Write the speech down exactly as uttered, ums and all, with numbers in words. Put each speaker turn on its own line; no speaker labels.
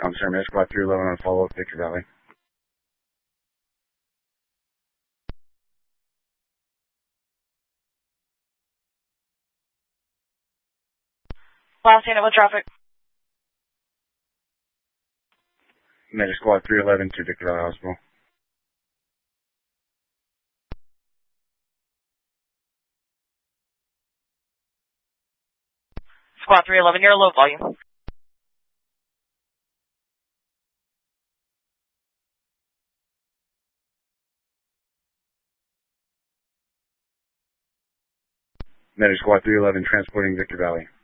Commissar, Med Squad three eleven on follow-up, Victor Valley.
Last unit with traffic.
Med Squad three eleven to Victor Valley Hospital.
Squad three eleven, you're low volume.
Med Squad three eleven transporting Victor Valley.